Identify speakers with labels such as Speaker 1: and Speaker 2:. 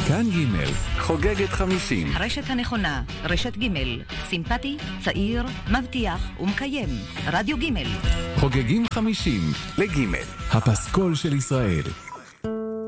Speaker 1: כאן ג' חוגגת 50.
Speaker 2: הרשת הנכונה, רשת ג', סימפטי, צעיר, מבטיח ומקיים. רדיו ג'.
Speaker 1: חוגגים 50 לג' הפסקול של ישראל.